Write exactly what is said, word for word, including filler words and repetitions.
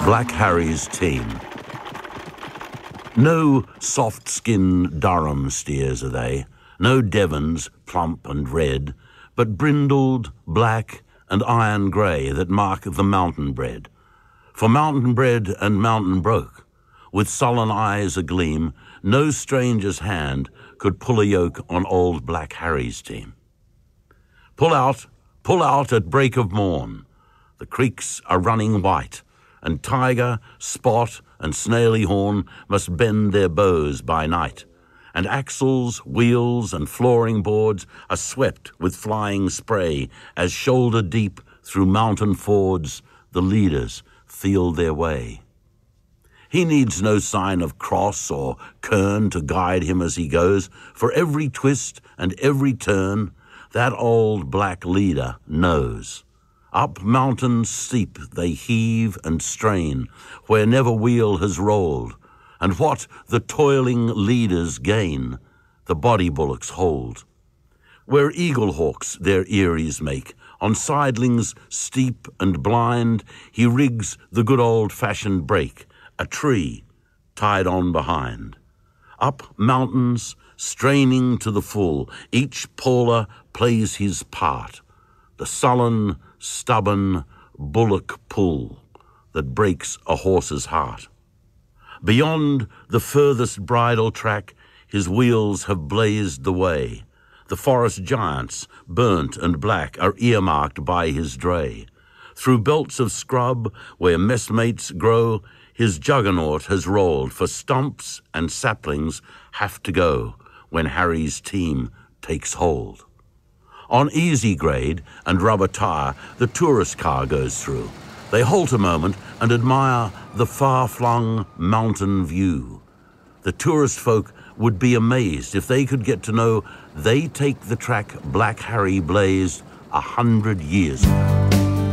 Black Harry's team. No soft-skinned Durham steers are they, no Devons, plump and red, but brindled, black and iron grey that mark the mountain bred. For mountain bred and mountain broke, with sullen eyes agleam, no stranger's hand could pull a yoke on old Black Harry's team. Pull out, pull out at break of morn. The creeks are running white, and Tiger, Spot, and Snaily Horn must bend their bows by night, and axles, wheels, and flooring boards are swept with flying spray as shoulder deep through mountain fords the leaders feel their way. He needs no sign of cross or cairn to guide him as he goes, for every twist and every turn that old black leader knows. Up mountain steep they heave and strain, where never wheel has rolled, and what the toiling leaders gain, the body bullocks hold. Where eagle hawks their eyries make, on sidelings steep and blind, he rigs the good old-fashioned brake, a tree tied on behind. Up mountains, straining to the full, each pauler plays his part, the sullen, stubborn bullock pull that breaks a horse's heart. Beyond the furthest bridle track, his wheels have blazed the way. The forest giants, burnt and black, are earmarked by his dray. Through belts of scrub, where messmates grow, his juggernaut has rolled, for stumps and saplings have to go when Harry's team takes hold. On easy grade and rubber tire, the tourist car goes through. They halt a moment and admire the far-flung mountain view. The tourist folk would be amazed if they could get to know they take the track Black Harry blazed a hundred years ago.